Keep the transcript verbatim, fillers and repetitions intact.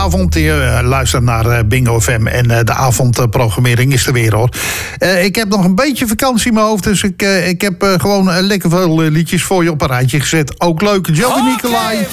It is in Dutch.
Goedenavond, je luistert naar uh, Bingo F M en uh, de avondprogrammering is er weer, hoor. Uh, ik heb nog een beetje vakantie in mijn hoofd, dus ik, uh, ik heb uh, gewoon uh, lekker veel uh, liedjes voor je op een rijtje gezet. Ook leuk, Joey okay. Nicolai.